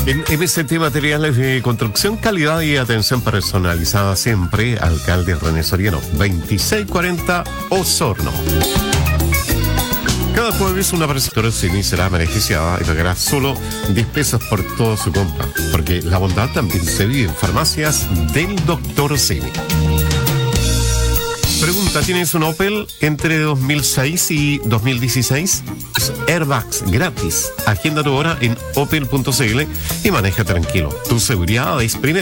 En MCT Materiales de Construcción, calidad y atención personalizada siempre. Alcalde René Soriano, 2640 Osorno. Cada jueves una presentación Cine será beneficiada y pagará solo 10 pesos por toda su compra, porque la bondad también se vive en farmacias del Dr. Cine. Pregunta, ¿tienes un Opel entre 2006 y 2016? Airbags gratis. Agenda tu hora en opel.cl y maneja tranquilo. Tu seguridad es primero.